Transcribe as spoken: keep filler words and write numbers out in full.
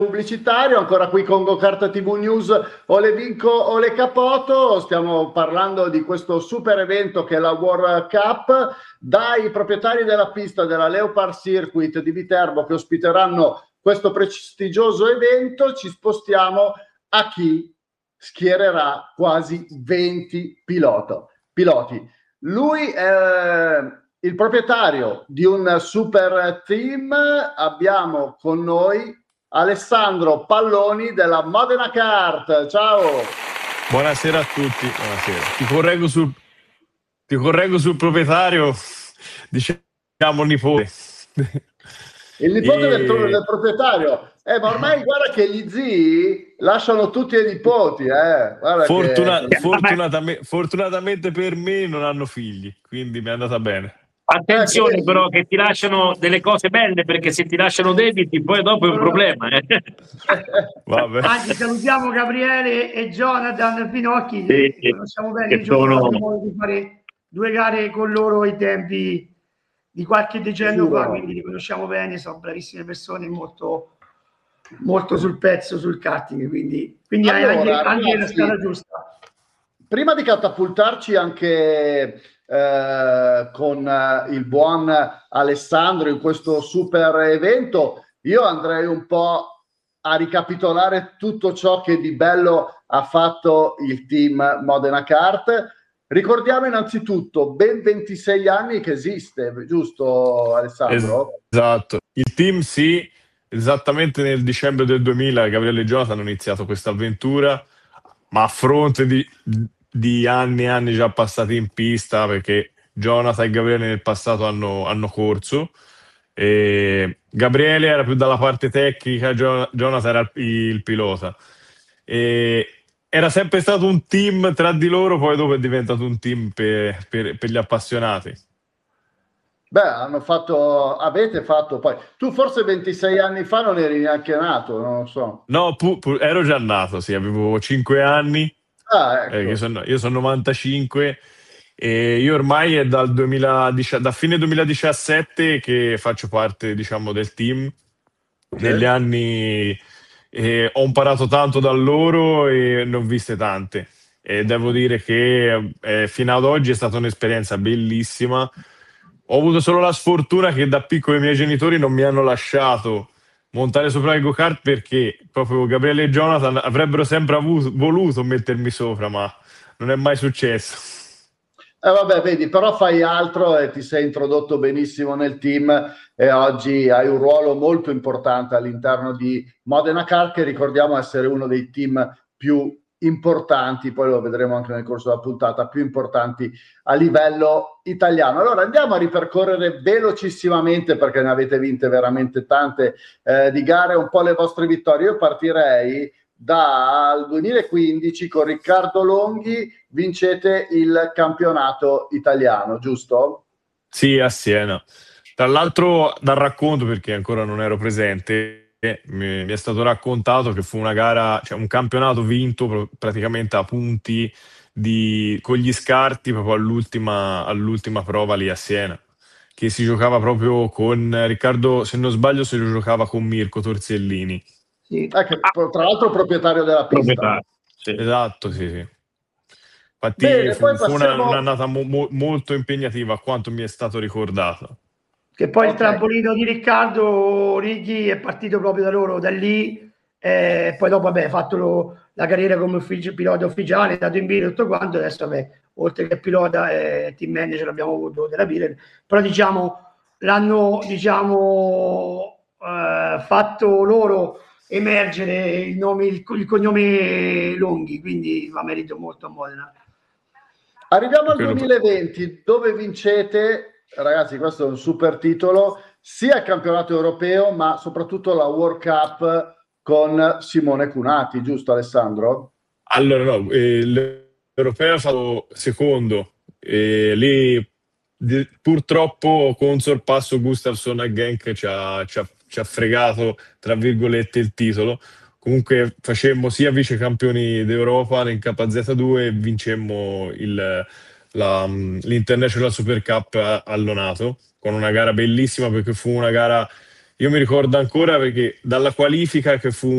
pubblicitario, ancora qui con GoKart T V News, o le vinco o le capoto. Stiamo parlando di questo super evento che è la World Cup. Dai proprietari della pista della Leopard Circuit di Viterbo, che ospiteranno questo prestigioso evento, ci spostiamo a chi schiererà quasi venti piloto, piloti. Lui è il proprietario di un super team. Abbiamo con noi Alessandro Palloni della Modena Kart. Ciao. Buonasera a tutti. Buonasera. Ti correggo sul, ti correggo sul proprietario, diciamo nipote. Il nipote E... del, del proprietario. Eh, ma ormai guarda che gli zii lasciano tutti i nipoti. Eh. Fortuna, che... fortunatamente, fortunatamente per me non hanno figli, quindi mi è andata bene. Attenzione eh, però che ti lasciano delle cose belle, perché se ti lasciano debiti poi dopo è un problema. Eh. Vabbè. Anzi, salutiamo Gabriele e Jonathan Pinocchi, sì, che conosciamo bene. Io sono... ho avuto modo di fare due gare con loro ai tempi di qualche decennio sì, fa, quindi li conosciamo bene, sono bravissime persone, molto, molto sul pezzo, sul karting, quindi, quindi allora, anche, anche la strada giusta. Prima di catapultarci anche eh, con eh, il buon Alessandro in questo super evento, io andrei un po' a ricapitolare tutto ciò che di bello ha fatto il team Modena Kart. Ricordiamo innanzitutto ben ventisei anni che esiste, giusto Alessandro? Esatto, il team sì, esattamente nel dicembre del duemila Gabriele e Jonathan hanno iniziato questa avventura, ma a fronte di, di anni e anni già passati in pista, perché Jonathan e Gabriele nel passato hanno, hanno corso. E Gabriele era più dalla parte tecnica, Jonathan era il, il pilota. E era sempre stato un team tra di loro, poi dopo è diventato un team per, per, per gli appassionati. Beh, hanno fatto, avete fatto poi. Tu forse ventisei anni fa non eri neanche nato, non lo so. No, pu, pu, ero già nato, sì, avevo cinque anni. Ah, ecco. eh, io, sono, io sono novantacinque e io ormai è dal duemiladiciassette, da fine duemiladiciassette che faccio parte, diciamo, del team. Sì. Negli anni eh, ho imparato tanto da loro e ne ho viste tante. E devo dire che eh, fino ad oggi è stata un'esperienza bellissima. Ho avuto solo la sfortuna che da piccolo i miei genitori non mi hanno lasciato montare sopra il go-kart, perché proprio Gabriele e Jonathan avrebbero sempre avuto, voluto mettermi sopra, ma non è mai successo. Eh vabbè, vedi, però fai altro e ti sei introdotto benissimo nel team e oggi hai un ruolo molto importante all'interno di Modena Kart, che ricordiamo essere uno dei team più importanti, poi lo vedremo anche nel corso della puntata, più importanti a livello italiano. Allora andiamo a ripercorrere velocissimamente, perché ne avete vinte veramente tante eh, di gare, un po' le vostre vittorie. Io partirei dal duemilaquindici con Riccardo Longhi, vincete il campionato italiano, giusto? Sì, a Siena. Tra l'altro, dal racconto, perché ancora non ero presente, mi, mi è stato raccontato che fu una gara, cioè un campionato vinto praticamente a punti di, con gli scarti proprio all'ultima, all'ultima prova lì a Siena, che si giocava proprio con Riccardo, se non sbaglio, se lo giocava con Mirko Torzellini. Sì. Eh, che, tra l'altro proprietario della pista. Sì. Esatto, sì, sì. Infatti Bene, fu, passiamo... fu una, un'annata mo, mo, molto impegnativa, a quanto mi è stato ricordato. Che poi okay. Il trampolino di Riccardo Righi è partito proprio da loro, da lì, e poi dopo vabbè, ha fatto lo, la carriera come ufficio, pilota ufficiale, è andato in Birel e tutto quanto, adesso vabbè, oltre che pilota e team manager abbiamo avuto della Birel, però diciamo l'hanno diciamo eh, fatto loro emergere il nome, il, il cognome Longhi, quindi va merito molto a Modena. Arriviamo al duemilaventi, dove vincete, ragazzi, questo è un super titolo, sia il campionato europeo, ma soprattutto la World Cup con Simone Cunati, giusto Alessandro? Allora no, eh, l'europeo è stato secondo, e lì di, purtroppo con sorpasso Gustafsson a Genk ci ha, ci, ha, ci ha fregato, tra virgolette, il titolo. Comunque facemmo sia vice campioni d'Europa in K Z due e vincemmo il, la, l'International Super Cup a, a Lonato, con una gara bellissima, perché fu una gara, io mi ricordo ancora, perché dalla qualifica, che fu